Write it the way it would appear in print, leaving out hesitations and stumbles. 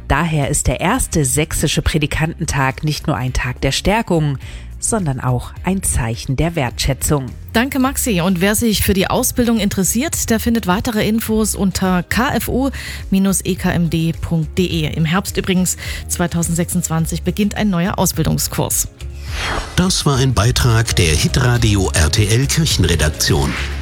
Daher ist der erste sächsische Prädikantentag nicht nur ein Tag der Stärkung, sondern auch ein Zeichen der Wertschätzung. Danke, Maxi. Und wer sich für die Ausbildung interessiert, der findet weitere Infos unter kfu-ekmd.de. Im Herbst übrigens 2026 beginnt ein neuer Ausbildungskurs. Das war ein Beitrag der Hitradio RTL Kirchenredaktion.